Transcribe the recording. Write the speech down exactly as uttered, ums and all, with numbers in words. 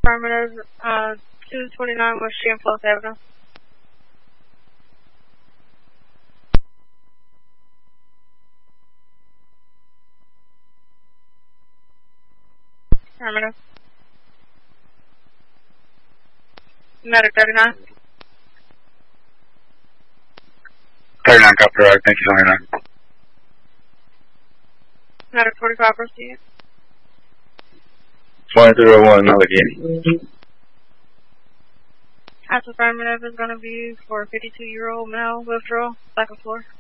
affirmative, uh, two twenty-nine West Champlain Avenue. Affirmative. Medic thirty-nine. thirty-nine, copy, right, thank you, thirty-nine. Medic forty-five, proceed. twenty-three oh one, Allegheny. As affirmative is going to be for a fifty-two-year-old male withdrawal, second floor.